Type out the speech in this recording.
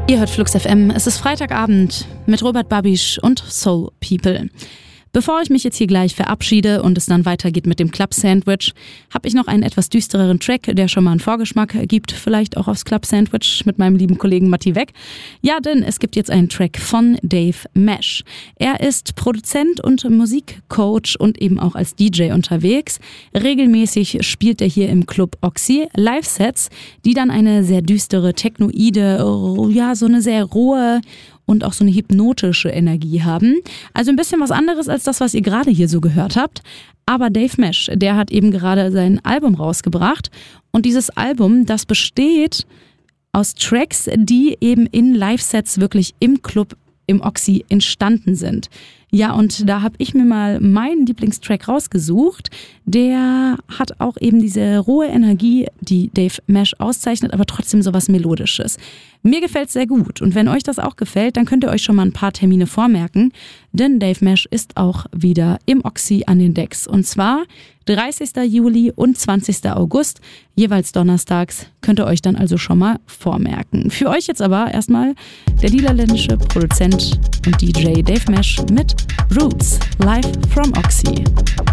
Ihr hört Flux FM, es ist Freitagabend mit Robert Babisch und Soul People. Bevor ich mich jetzt hier gleich verabschiede und es dann weitergeht mit dem Club Sandwich, habe ich noch einen etwas düstereren Track, der schon mal einen Vorgeschmack gibt, vielleicht auch aufs Club Sandwich mit meinem lieben Kollegen Matti Weck. Ja, denn es gibt jetzt einen Track von Dave Mesh. Er ist Produzent und Musikcoach und eben auch als DJ unterwegs. Regelmäßig spielt er hier im Club Oxy Live-Sets, die dann eine sehr düstere, technoide, ja, so eine sehr rohe und auch so eine hypnotische Energie haben. Also ein bisschen was anderes als das, was ihr gerade hier so gehört habt. Aber Dave Mesh, der hat eben gerade sein Album rausgebracht. Und dieses Album, das besteht aus Tracks, die eben in Live-Sets wirklich im Club, im Oxy entstanden sind. Ja, und da habe ich mir mal meinen Lieblingstrack rausgesucht. Der hat auch eben diese rohe Energie, die Dave Mesh auszeichnet, aber trotzdem sowas Melodisches. Mir gefällt es sehr gut. Und wenn euch das auch gefällt, dann könnt ihr euch schon mal ein paar Termine vormerken. Denn Dave Mesh ist auch wieder im Oxy an den Decks. Und zwar 30. Juli und 20. August, jeweils donnerstags, könnt ihr euch dann also schon mal vormerken. Für euch jetzt aber erstmal der niederländische Produzent und DJ Dave Mesh mit Roots, live from Oxy.